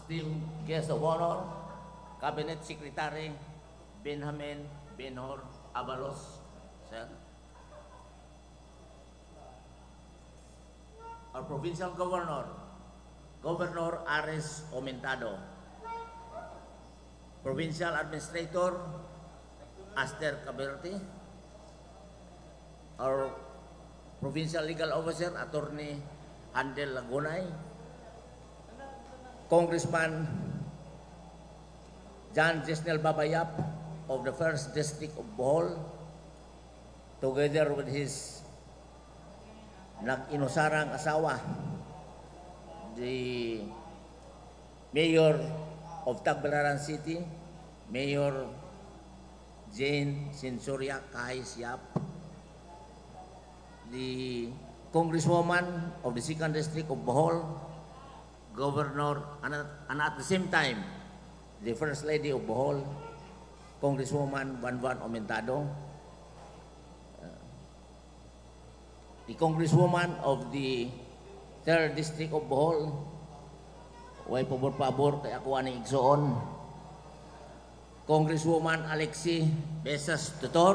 esteemed guest of honor, Cabinet Secretary Benjamin Benhor Avalos, sir. Our Provincial Governor, Governor Ares Omentado. Provincial Administrator, Aster Caberte. Our Provincial Legal Officer, Attorney Handel Lagunay. Congressman John Jesnel Babayap of the 1st District of Bohol, together with his nag-inusarang asawa, the Mayor of Tagbilaran City, Mayor Jane Sensoria Kahis Yap, the Congresswoman of the 2nd District of Bohol, Governor, and at the same time, the First Lady of Bohol, Congresswoman Banban Omentado, the Congresswoman of the 3rd District of Bohol, way pabor-pabor kay ako aning igsoon, Congresswoman Alexi Besas Tutor,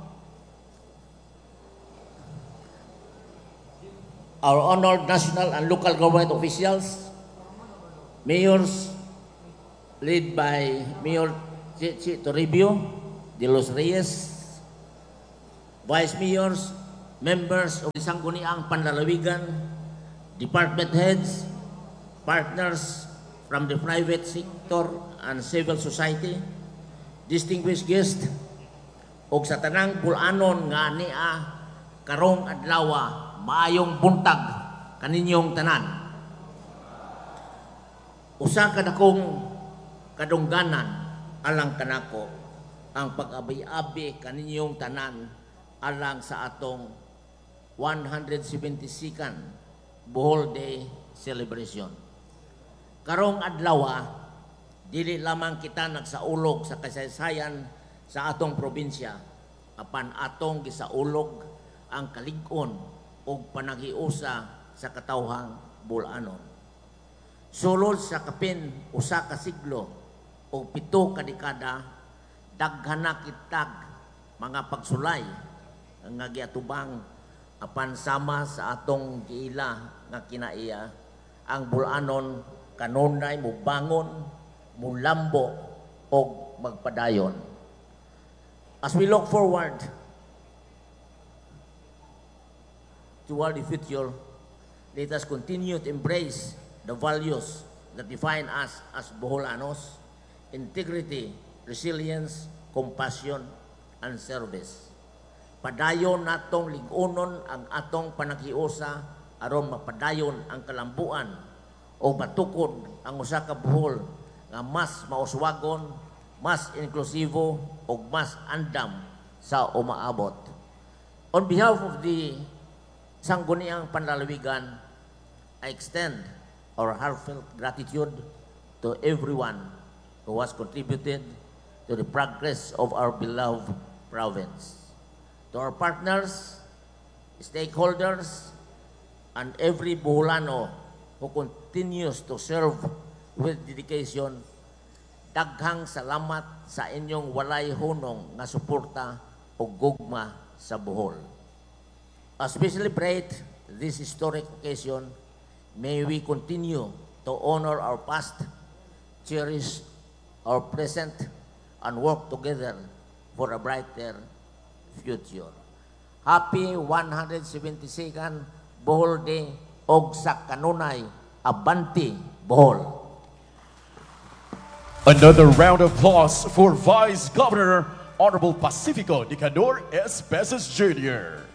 our honored national and local government officials, mayors led by Mayor Chichi Toribio de los Reyes, vice mayors, members of the Sangguniang Panlalawigan, department heads, partners from the private sector and civil society, distinguished guests, ug sa tanang pulanon nga ania karong adlaw, maayong buntag kaninyong tanan. Usa ka dakong kadungganan alang kanako ang pag-abi-abi kaninyong tanan alang sa atong 172nd Bohol Day celebration. Karong adlaw, dili lamang kita nagsaulog sa kasaysayan sa atong probinsya, apan atong gisaulog ang kalig-on ug panagiusa sa katawhang Bulanon. Sulod sa kapin usa ka siglo o 7 ka dekada, daghan na kitag mga pagsulay nga giatubang apan sama sa atong giila nga kinaiya ang Bulanon kanunay mubangon, mulambo og magpadayon. As we look forward toward the future, let us continue to embrace the values that define us as Boholanos: integrity, resilience, compassion, and service. Padayon natong lig-unon ang atong panagiusa aron mapadayon ang kalambuan o matukod ang usa ka Bohol nga mas mauswagon, mas inklusibo o mas andam sa umaabot. On behalf of the Sangguniang Panlalawigan, I extend our heartfelt gratitude to everyone who has contributed to the progress of our beloved province. To our partners, stakeholders, and every Boholano who continues to serve with dedication, daghang salamat sa inyong walay hunong nga suporta o gugma sa Bohol. As we celebrate this historic occasion, may we continue to honor our past, cherish our present, and work together for a brighter future. Happy 172nd Bohol Day og sa kanunay Abante Bohol. Another round of applause for Vice Governor Honorable Pacifico Nicandor S. Besas Jr.